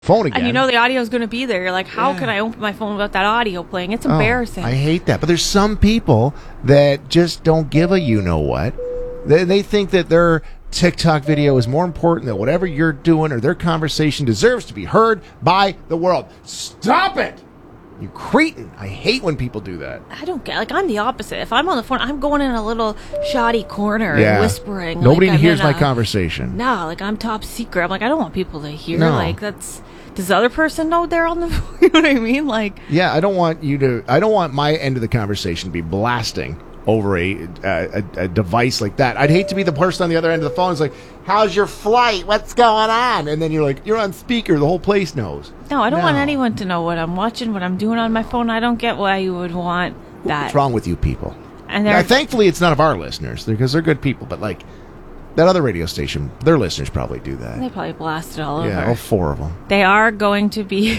phone again. And you know the audio is going to be there. You're like, how can I open my phone without that audio playing? It's embarrassing. I hate that. But there's some people that just don't give a you-know-what. They think that their TikTok video is more important than whatever you're doing, or their conversation deserves to be heard by the world. Stop it! You cretin. I hate when people do that. I don't get, like, I'm the opposite. If I'm on the phone, I'm going in a little shoddy corner and whispering. Nobody like hears my conversation. No, like, I'm top secret. I'm like, I don't want people to hear. No. Like, does the other person know they're on the phone? You know what I mean? Like, yeah, I don't want my end of the conversation to be blasting over a device like that. I'd hate to be the person on the other end of the phone. It's like, how's your flight? What's going on? And then you're like, you're on speaker. The whole place knows. No, I don't want anyone to know what I'm watching, what I'm doing on my phone. I don't get why you would want that. What's wrong with you people? And now, thankfully, it's none of our listeners because they're good people. But like that other radio station, their listeners probably do that. They probably blast it all over. Yeah, all 4 of them. They are going to be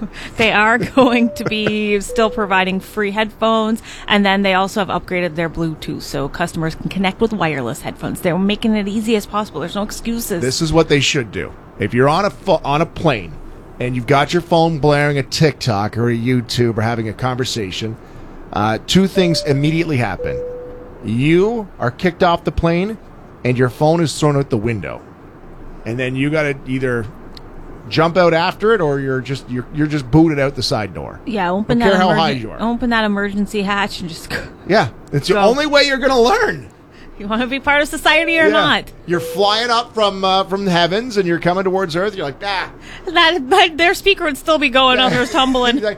still providing free headphones, and then they also have upgraded their Bluetooth so customers can connect with wireless headphones. They're making it easy as possible. There's no excuses. This is what they should do. If you're on a plane and you've got your phone blaring a TikTok or a YouTube or having a conversation, 2 things immediately happen. You are kicked off the plane, and your phone is thrown out the window, and then you got to either jump out after it, or you're just booted out the side door. Yeah, open that emergency hatch and just go. Yeah, it's the only way you're going to learn. You want to be part of society or not? You're flying up from the heavens, and you're coming towards Earth. You're like, but their speaker would still be going on. There's tumbling. Like,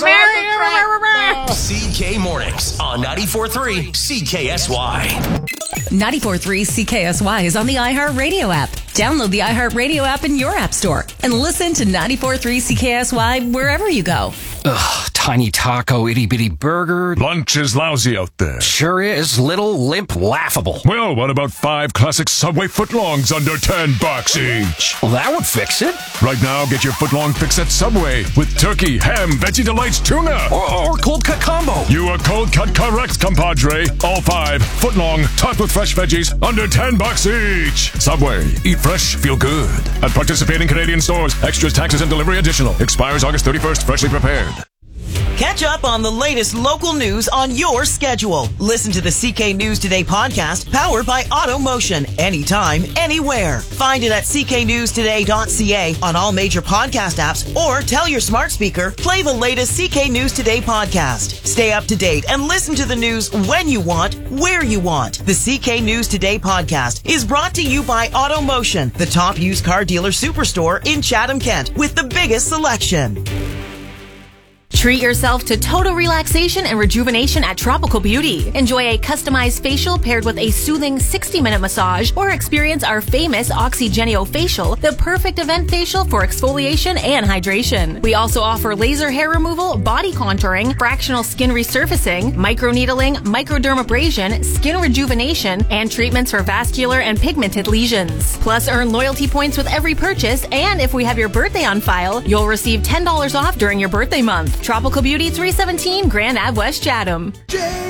CK Mornings on 94.3 CKSY. 94.3 CKSY is on the iHeartRadio app. Download the iHeartRadio app in your app store and listen to 94.3 CKSY wherever you go. Ugh, tiny taco, itty-bitty burger. Lunch is lousy out there. Sure is. Little, limp, laughable. Well, what about 5 classic Subway footlongs under $10 each? Well, that would fix it. Right now, get your footlong fix at Subway with turkey, ham, Veggie Delights, tuna. Or cold cut combo. You are cold cut correct, compadre. All 5 footlong, topped with fresh veggies, under $10 each. Subway. Eat fresh, feel good. At participating Canadian stores. Extras, taxes, and delivery additional. Expires August 31st. Freshly prepared. Catch up on the latest local news on your schedule. Listen to the CK News Today podcast, powered by AutoMotion. Anytime, anywhere. Find it at cknewstoday.ca on all major podcast apps, or tell your smart speaker, play the latest CK News Today podcast. Stay up to date and listen to the news when you want, where you want. The CK News Today podcast is brought to you by AutoMotion, the top used car dealer superstore in Chatham, Kent, with the biggest selection. Treat yourself to total relaxation and rejuvenation at Tropical Beauty. Enjoy a customized facial paired with a soothing 60-minute massage, or experience our famous Oxygenio facial, the perfect event facial for exfoliation and hydration. We also offer laser hair removal, body contouring, fractional skin resurfacing, microneedling, microdermabrasion, skin rejuvenation, and treatments for vascular and pigmented lesions. Plus, earn loyalty points with every purchase, and if we have your birthday on file, you'll receive $10 off during your birthday month. Tropical Beauty, 317 Grand Ave West, Chatham.